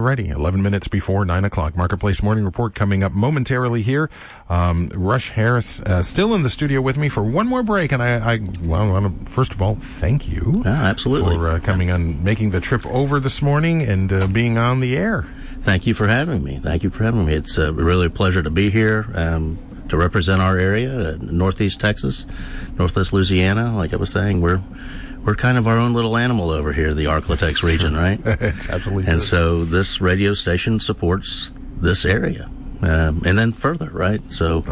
already. 11 minutes before 9 o'clock. Marketplace Morning Report coming up momentarily here. Rush Harris still in the studio with me for one more break. And I want to, first of all, thank you. Absolutely. For coming on, making the trip over this morning and being on the air. Thank you for having me. It's really a pleasure to be here. To represent our area, Northeast Texas, Northwest Louisiana. Like I was saying, we're kind of our own little animal over here, the Arklatex region, right? It's absolutely And good. so this radio station supports this area. And then further, right? So,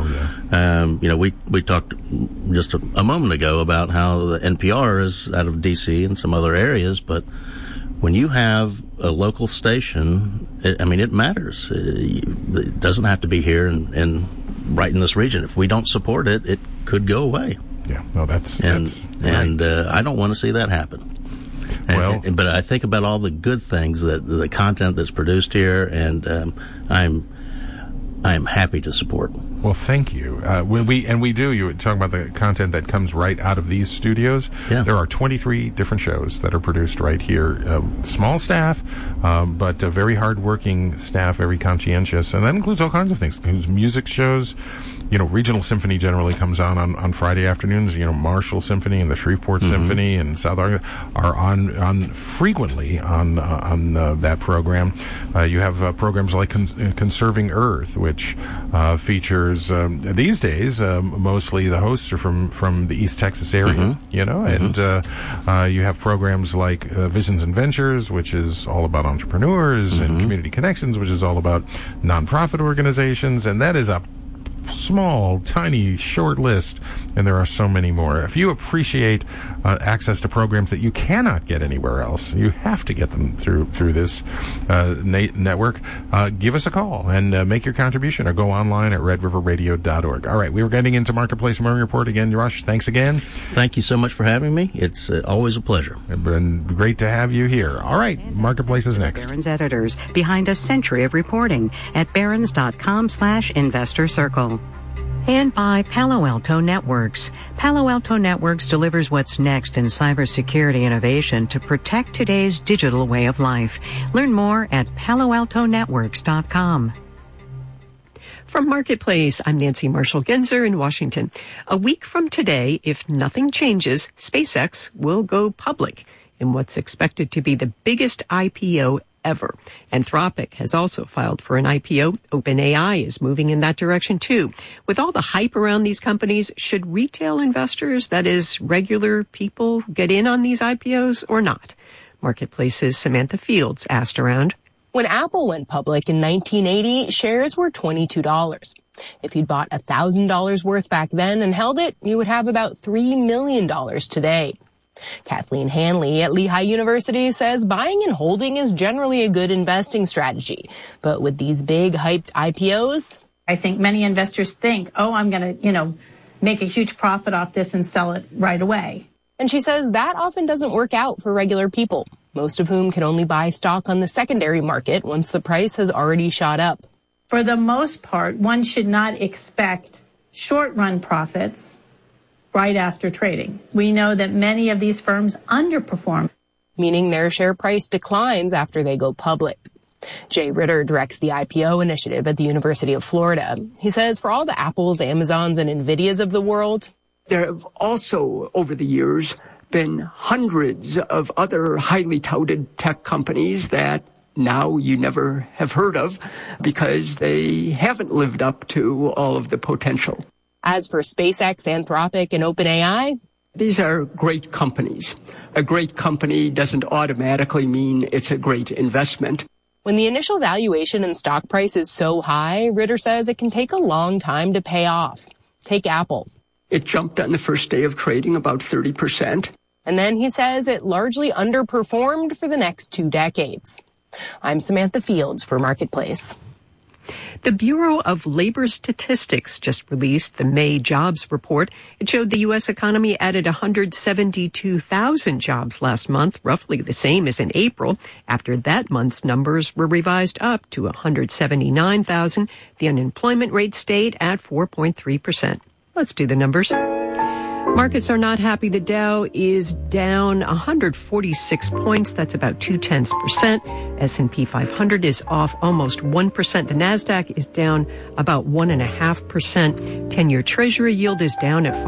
we talked just a moment ago about how the NPR is out of D.C. and some other areas, but when you have a local station, it matters. It doesn't have to be here and right in this region. If we don't support it, it could go away. Yeah, no, that's and I don't want to see that happen. But I think about all the good things the content that's produced here, and I am happy to support. Well, thank you. We do. You talk about the content that comes right out of these studios. Yeah. There are 23 different shows that are produced right here. Small staff, but a very hardworking staff, very conscientious, and that includes all kinds of things. It includes music shows. Regional Symphony generally comes on Friday afternoons. Marshall Symphony and the Shreveport Symphony and South Arkansas are on frequently on that program. You have programs like Conserving Earth, which features these days mostly the hosts are from the East Texas area. And you have programs like Visions and Ventures, which is all about entrepreneurs, and Community Connections, which is all about nonprofit organizations, and that is a small, tiny, short list, and there are so many more. If you appreciate access to programs that you cannot get anywhere else, you have to get them through this network, give us a call and make your contribution, or go online at redriverradio.org. All right, we were getting into Marketplace Morning Report again. Rush, thanks again. Thank you so much for having me. It's always a pleasure. It's been great to have you here. All right, Marketplace is next. Barron's editors behind a century of reporting at barrons.com/investor circle. And by Palo Alto Networks. Palo Alto Networks delivers what's next in cybersecurity innovation to protect today's digital way of life. Learn more at paloaltonetworks.com. From Marketplace, I'm Nancy Marshall-Genzer in Washington. A week from today, if nothing changes, SpaceX will go public in what's expected to be the biggest IPO ever. Anthropic has also filed for an IPO. OpenAI is moving in that direction too. With all the hype around these companies, should retail investors, that is, regular people, get in on these IPOs or not? Marketplace's Samantha Fields asked around. When Apple went public in 1980, shares were $22. If you'd bought $1,000 worth back then and held it, you would have about $3 million today. Kathleen Hanley at Lehigh University says buying and holding is generally a good investing strategy. But with these big hyped IPOs, I think many investors think, I'm going to, make a huge profit off this and sell it right away. And she says that often doesn't work out for regular people, most of whom can only buy stock on the secondary market once the price has already shot up. For the most part, one should not expect short-run profits right after trading. We know that many of these firms underperform, meaning their share price declines after they go public. Jay Ritter directs the IPO initiative at the University of Florida. He says for all the Apples, Amazons, and Nvidias of the world, there have also, over the years, been hundreds of other highly touted tech companies that now you never have heard of because they haven't lived up to all of the potential. As for SpaceX, Anthropic, and OpenAI, these are great companies. A great company doesn't automatically mean it's a great investment. When the initial valuation and stock price is so high, Ritter says it can take a long time to pay off. Take Apple. It jumped on the first day of trading about 30%. And then he says it largely underperformed for the next 2 decades. I'm Samantha Fields for Marketplace. The Bureau of Labor Statistics just released the May jobs report. It showed the U.S. economy added 172,000 jobs last month, roughly the same as in April. After that month's numbers were revised up to 179,000, the unemployment rate stayed at 4.3%. Let's do the numbers. Markets are not happy. The Dow is down 146 points. That's about 0.2%. S&P 500 is off almost 1%. The Nasdaq is down about 1.5%. 10-year Treasury yield is down at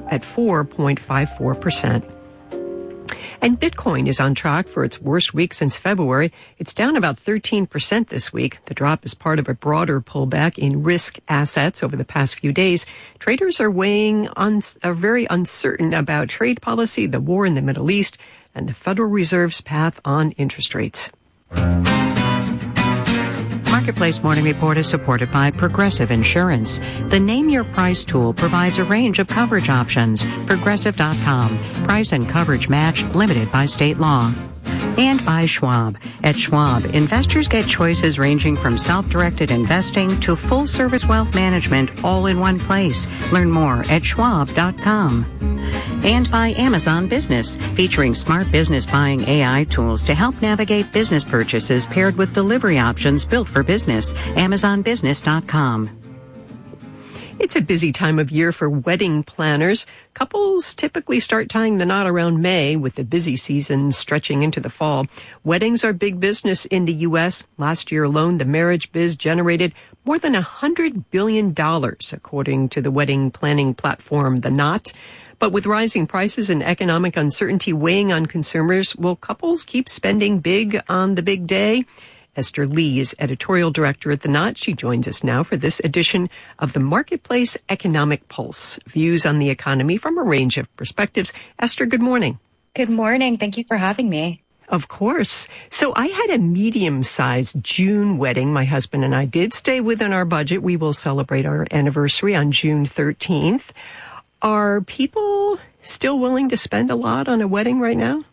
4.54%. And Bitcoin is on track for its worst week since February. It's down about 13% this week. The drop is part of a broader pullback in risk assets over the past few days. Traders are are very uncertain about trade policy, the war in the Middle East, and the Federal Reserve's path on interest rates. Marketplace Morning Report is supported by Progressive Insurance. The Name Your Price tool provides a range of coverage options. Progressive.com. Price and coverage match limited by state law. And by Schwab. At Schwab, investors get choices ranging from self-directed investing to full-service wealth management all in one place. Learn more at Schwab.com. And by Amazon Business, featuring smart business buying AI tools to help navigate business purchases paired with delivery options built for business. AmazonBusiness.com. It's a busy time of year for wedding planners. Couples typically start tying the knot around May, with the busy season stretching into the fall. Weddings are big business in the U.S. Last year alone, the marriage biz generated more than $100 billion, according to the wedding planning platform The Knot. But with rising prices and economic uncertainty weighing on consumers, will couples keep spending big on the big day? Esther Lee is editorial director at The Knot. She joins us now for this edition of the Marketplace Economic Pulse. Views on the economy from a range of perspectives. Esther, good morning. Good morning. Thank you for having me. Of course. So I had a medium-sized June wedding. My husband and I did stay within our budget. We will celebrate our anniversary on June 13th. Are people still willing to spend a lot on a wedding right now?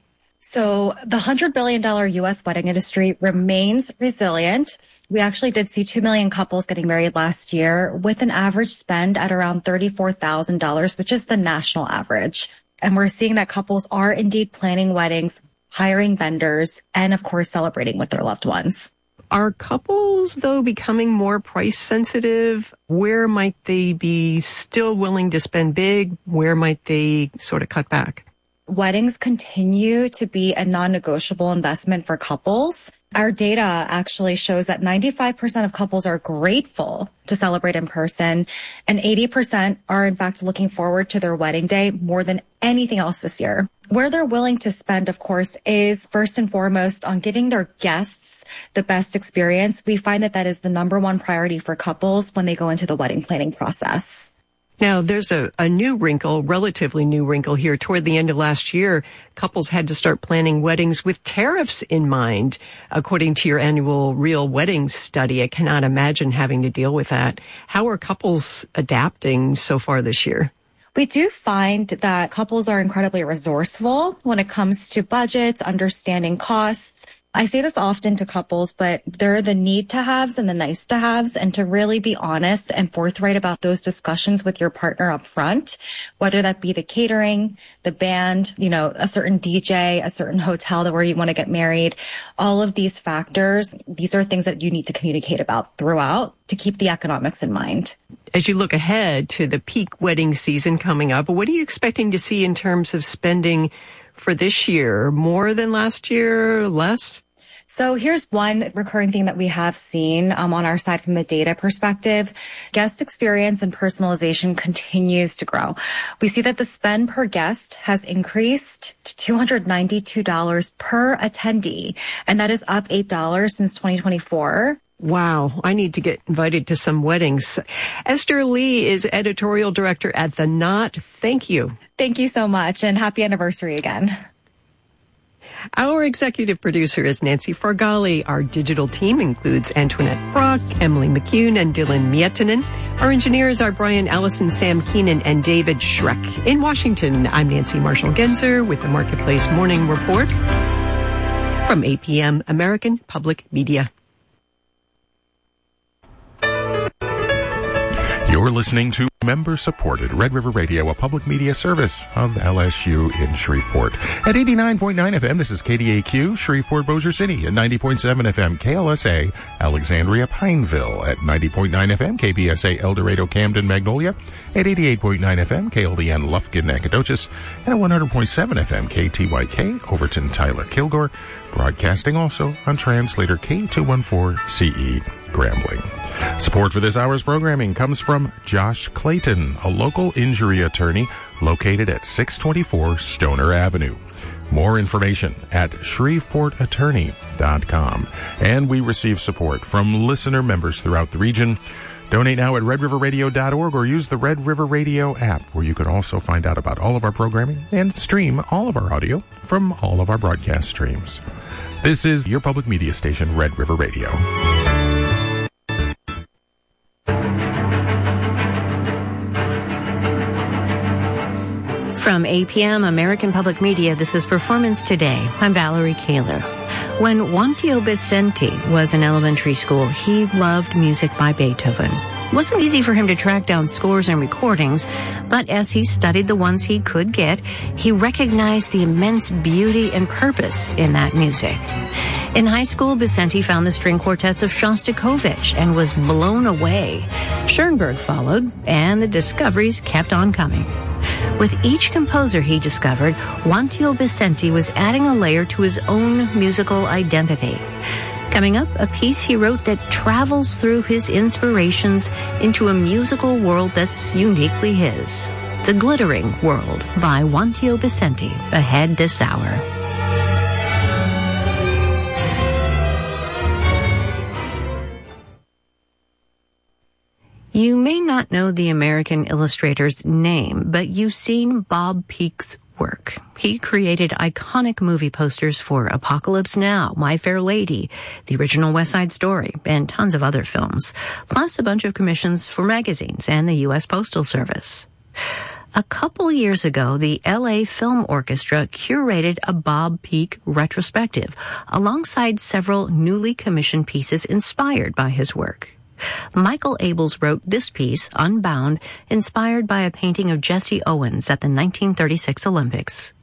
So the $100 billion U.S. wedding industry remains resilient. We actually did see 2 million couples getting married last year, with an average spend at around $34,000, which is the national average. And we're seeing that couples are indeed planning weddings, hiring vendors, and of course celebrating with their loved ones. Are couples, though, becoming more price sensitive? Where might they be still willing to spend big? Where might they sort of cut back? Weddings continue to be a non-negotiable investment for couples. Our data actually shows that 95% of couples are grateful to celebrate in person, and 80% are in fact looking forward to their wedding day more than anything else this year. Where they're willing to spend, of course, is first and foremost on giving their guests the best experience. We find that that is the number one priority for couples when they go into the wedding planning process. Now, there's a new wrinkle, relatively new wrinkle here. Toward the end of last year, couples had to start planning weddings with tariffs in mind. According to your annual Real Weddings study, I cannot imagine having to deal with that. How are couples adapting so far this year? We do find that couples are incredibly resourceful when it comes to budgets, understanding costs. I say this often to couples, but there are the need to haves and the nice to haves, and to really be honest and forthright about those discussions with your partner up front, whether that be the catering, the band, a certain DJ, a certain hotel where you want to get married. All of these factors, these are things that you need to communicate about throughout to keep the economics in mind. As you look ahead to the peak wedding season coming up, what are you expecting to see in terms of spending for this year? More than last year? Less? So here's one recurring theme that we have seen on our side from the data perspective. Guest experience and personalization continues to grow. We see that the spend per guest has increased to $292 per attendee, and that is up $8 since 2024. Wow, I need to get invited to some weddings. Esther Lee is editorial director at The Knot. Thank you. Thank you so much, and happy anniversary again. Our executive producer is Nancy Fargali. Our digital team includes Antoinette Brock, Emily McCune, and Dylan Miettinen. Our engineers are Brian Allison, Sam Keenan, and David Schreck. In Washington, I'm Nancy Marshall-Genzer with the Marketplace Morning Report from APM, American Public Media. You're listening to member-supported Red River Radio, a public media service of LSU in Shreveport. At 89.9 FM, this is KDAQ, Shreveport, Bossier City. At 90.7 FM, KLSA, Alexandria, Pineville. At 90.9 FM, KBSA, El Dorado, Camden, Magnolia. At 88.9 FM, KLDN, Lufkin, Nacogdoches. And at 100.7 FM, KTYK, Overton, Tyler, Kilgore. Broadcasting also on translator K214CE, Grambling. Support for this hour's programming comes from Josh Clayton, a local injury attorney located at 624 Stoner Avenue. More information at shreveportattorney.com. And we receive support from listener members throughout the region. Donate now at redriverradio.org or use the Red River Radio app, where you can also find out about all of our programming and stream all of our audio from all of our broadcast streams. This is your public media station, Red River Radio. From APM American Public Media, this is Performance Today. I'm Valerie Kaler. When Wantio Vicente was in elementary school, he loved music by Beethoven. It wasn't easy for him to track down scores and recordings, but as he studied the ones he could get, he recognized the immense beauty and purpose in that music. In high school, Vicente found the string quartets of Shostakovich and was blown away. Schoenberg followed, and the discoveries kept on coming. With each composer he discovered, Wantio Vicente was adding a layer to his own musical identity. Coming up, a piece he wrote that travels through his inspirations into a musical world that's uniquely his. The Glittering World by Wantio Vicente, ahead this hour. You may not know the American illustrator's name, but you've seen Bob Peak's work. He created iconic movie posters for Apocalypse Now, My Fair Lady, the original West Side Story, and tons of other films, plus a bunch of commissions for magazines and the U.S. Postal Service. A couple years ago, the LA Film Orchestra curated a Bob Peak retrospective alongside several newly commissioned pieces inspired by his work. Michael Abels wrote this piece, Unbound, inspired by a painting of Jesse Owens at the 1936 Olympics.